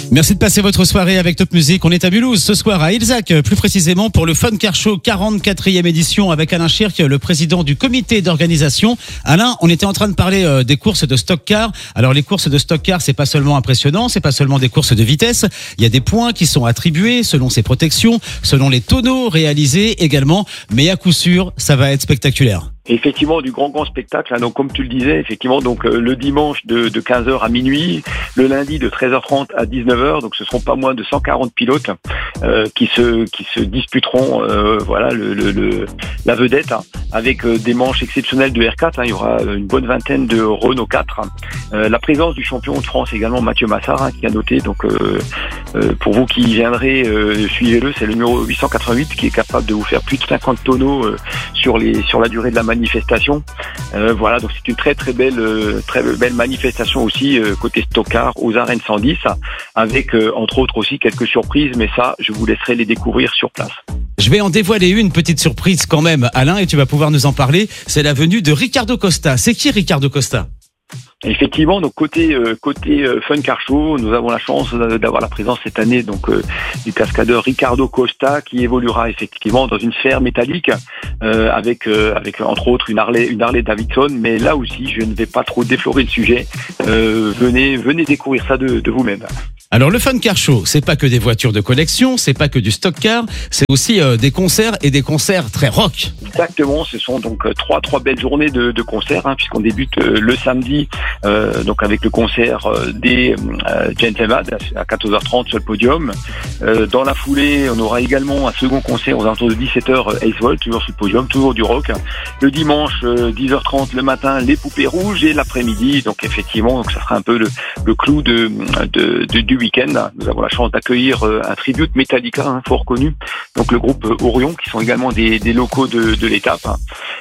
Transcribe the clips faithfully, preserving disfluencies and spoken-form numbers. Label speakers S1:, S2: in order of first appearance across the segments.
S1: Merci de passer votre soirée avec Top Music. On est à Mulhouse ce soir à Ilzac, plus précisément pour le Fun Car Show quarante-quatrième édition avec Alain Schirk, le président du comité d'organisation. Alain, on était en train de parler euh, des courses de stock car. Alors les courses de stock car, c'est pas seulement impressionnant, c'est pas seulement des courses de vitesse. Il y a des points qui sont attribués selon ses protections, selon les tonneaux réalisés également. Mais à coup sûr, ça va être spectaculaire.
S2: Effectivement, du grand grand spectacle. Hein. Donc, comme tu le disais, effectivement, donc euh, le dimanche de, de quinze heures à minuit, le lundi de treize heures trente à dix-neuf heures. Donc, ce seront pas moins de cent quarante pilotes euh, qui se qui se disputeront, euh, voilà, le, le, le la vedette, hein, avec euh, des manches exceptionnelles de R quatre. Hein. Il y aura une bonne vingtaine de Renault quatre. Hein. Euh, la présence du champion de France également, Mathieu Massard, hein, qui a noté. Donc, euh, euh, pour vous qui viendrez, euh, suivez-le. C'est le numéro huit cent quatre-vingt-huit qui est capable de vous faire plus de cinquante tonneaux euh, sur les sur la durée de la manifestation. manifestation. Euh, voilà, donc c'est une très très belle euh, très belle manifestation aussi euh, côté stockard aux arènes cent dix, avec euh, entre autres aussi quelques surprises, mais ça je vous laisserai les découvrir sur place.
S1: Je vais en dévoiler une petite surprise quand même, Alain, et tu vas pouvoir nous en parler. C'est la venue de Ricardo Costa. C'est qui Ricardo Costa ?
S2: Effectivement, donc côté euh, côté euh, Fun Car Show, nous avons la chance d'avoir la présence cette année donc euh, du cascadeur Ricardo Costa, qui évoluera effectivement dans une sphère métallique euh, avec euh, avec entre autres une Harley une Harley Davidson. Mais là aussi, je ne vais pas trop déflorer le sujet. Euh, venez venez découvrir ça de, de vous-même.
S1: Alors le Fun Car Show, c'est pas que des voitures de collection, c'est pas que du stock car, c'est aussi euh, des concerts et des concerts très rock.
S2: Exactement, ce sont donc euh, trois trois belles journées de, de concerts, hein, puisqu'on débute euh, le samedi euh, donc avec le concert euh, des euh, Gentleman à quatorze heures trente sur le podium. Euh, dans la foulée, on aura également un second concert aux alentours de dix-sept heures, euh, Ace Volt, toujours sur le podium, toujours du rock. Le dimanche, euh, dix heures trente le matin, les Poupées Rouges, et l'après-midi, donc effectivement, donc ça sera un peu le, le clou de, de, de du week-end. Nous avons la chance d'accueillir un tribute Metallica, hein, fort connu, donc le groupe Orion, qui sont également des, des locaux de, de l'étape, hein,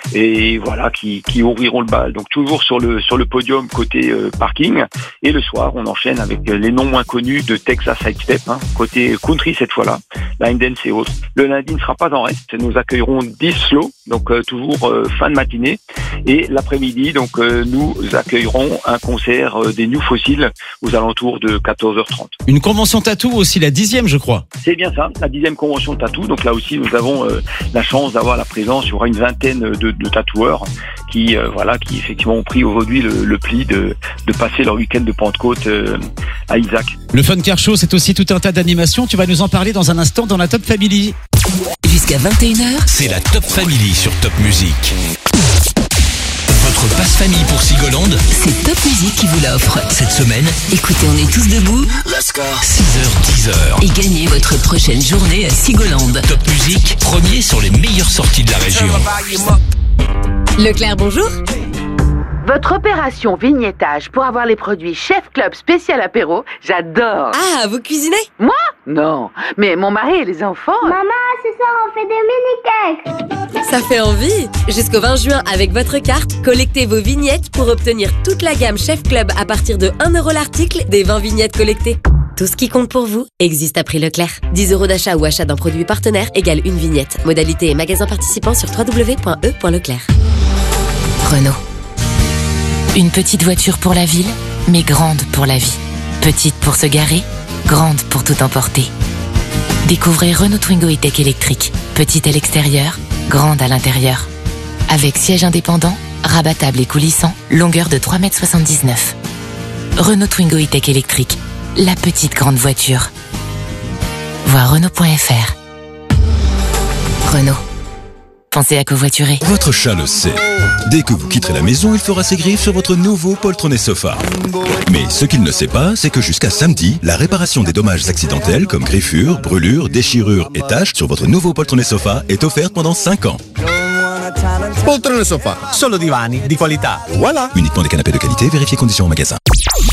S2: et voilà, qui, qui ouvriront le bal. Donc toujours sur le sur le podium côté euh, parking, et le soir on enchaîne avec les noms moins connus de Texas Sidestep, hein, côté country cette fois-là, line dance et autres. Le lundi ne sera pas en reste, nous accueillerons dix slow, donc euh, toujours euh, fin de matinée, et l'après-midi donc euh, nous accueillerons un concert euh, des New Fossiles aux alentours de quatorze heures trente.
S1: Une convention tatou aussi, la dixième je crois.
S2: C'est bien ça, la dixième convention tatou. Donc là aussi nous avons euh, la chance d'avoir la présence, il y aura une vingtaine de, de tatoueurs qui euh, voilà qui effectivement ont pris aujourd'hui le, le pli de, de passer leur week-end de Pentecôte euh, à Ilzac.
S1: Le Fun Car Show, c'est aussi tout un tas d'animations, tu vas nous en parler dans un instant dans la Top Family.
S3: Jusqu'à vingt et une heures,
S4: c'est la Top Family sur Top Music. Votre passe famille pour Sigolande,
S3: c'est Top Music qui vous l'offre.
S4: Cette semaine,
S3: écoutez, on est tous debout.
S4: Let's go. six heures, dix heures.
S3: Et gagnez votre prochaine journée à Sigolande.
S4: Top Music, premier sur les meilleures sorties de la région.
S5: Leclerc, bonjour.
S6: Votre opération vignettage pour avoir les produits Chef Club spécial apéro, j'adore.
S5: Ah, vous cuisinez?
S6: Moi? Non, mais mon mari et les enfants.
S7: Maman, ce soir on fait des mini-cakes.
S5: Ça fait envie. Jusqu'au vingt juin, avec votre carte, collectez vos vignettes pour obtenir toute la gamme Chef Club à partir de un euro l'article des vingt vignettes collectées. Tout ce qui compte pour vous existe à prix Leclerc. dix euros d'achat ou achat d'un produit partenaire égale une vignette. Modalité et magasin participant sur w w w point e point leclerc.
S3: Renault. Une petite voiture pour la ville, mais grande pour la vie. Petite pour se garer, grande pour tout emporter. Découvrez Renault Twingo E-Tech électrique. Petite à l'extérieur, grande à l'intérieur. Avec siège indépendant, rabattable et coulissant, longueur de trois mètres soixante-dix-neuf. Renault Twingo E-Tech électrique, la petite grande voiture. Voir Renault point F R. Renault. Pensez à covoiturer.
S8: Votre chat le sait. Dès que vous quitterez la maison, il fera ses griffes sur votre nouveau poltronné sofa. Mais ce qu'il ne sait pas, c'est que jusqu'à samedi, la réparation des dommages accidentels comme griffures, brûlures, déchirures et taches sur votre nouveau poltronné sofa est offerte pendant cinq ans.
S9: Poltrone sofa, solo divani di qualità. Voilà.
S8: Uniquement des canapés de qualité, vérifiez conditions en magasin.